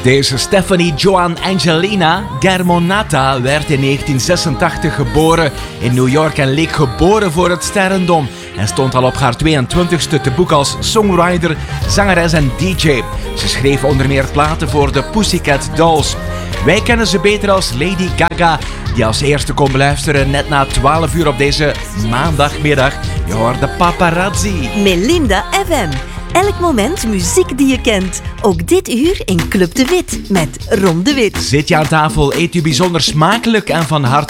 Deze Stephanie Joan Angelina Germanata werd in 1986 geboren in New York en leek geboren voor het sterrendom en stond al op haar 22e te boek als songwriter, zangeres en DJ. Ze schreef onder meer platen voor de Pussycat Dolls. Wij kennen ze beter als Lady Gaga, die als eerste kon beluisteren net na 12 uur op deze maandagmiddag. Je hoort de Paparazzi. Melinda FM. Elk moment muziek die je kent. Ook dit uur in Club de Wit met Ron de Wit. Zit je aan tafel, eet u bijzonder smakelijk en van harte